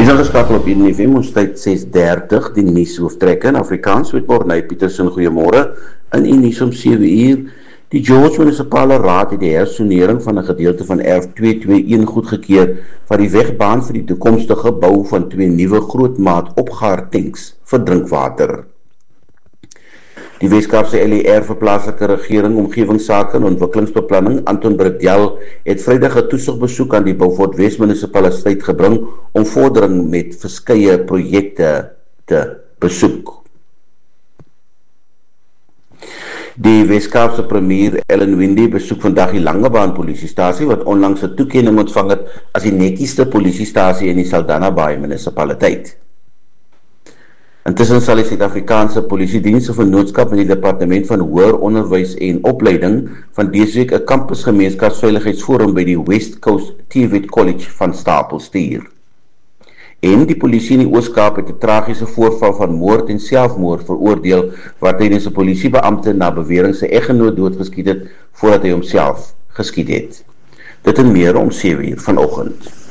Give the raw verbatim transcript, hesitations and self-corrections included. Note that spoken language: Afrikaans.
Is ingeskakel op Eden F M, ons tyd ses dertig, die nuus hooftrekke in Afrikaans met Morney Petersen. Goeiemôre. In die nuus om sewe uur, die George Munisipale Raad het die hersonering van 'n gedeelte van erf twee twee een goedgekeur van die wegbaan vir die toekomstige bou van twee nuwe grootmaat opgaartanks vir drinkwater. Die Weskaapse L E R vir plaaslike regering, omgewingsake en ontwikkelingsbeplanning, Anton Bredel, het Vrydag 'n toesigbesoek aan die Beaufort Wes munisipaliteit gebring om vordering met verskeie projekte te besoek. Die Weskaapse premier Ellen Windey besoek vandag die Langebaan polisiestasie wat onlangs 'n toekenning ontvang het as die netjieste polisiestasie in die Saldanha Bay munisipaliteit. Intussen sal die Suid-Afrikaanse Polisiediens se vennootskap met die Departement van Hoër Onderwys en Opleiding van dese week 'n kampusgemeenskapsveiligheidsforum by die West Coast T V E T College van stapel stuur. En die polisie in die Oos-Kaap het 'n tragiese voorval van moord en selfmoord veroordeel waar tydens 'n polisiebeampte na bewering sy eggenoot doodgeskiet het voordat hy homself geskiet het. Dit en meer om sewe uur vanoggend.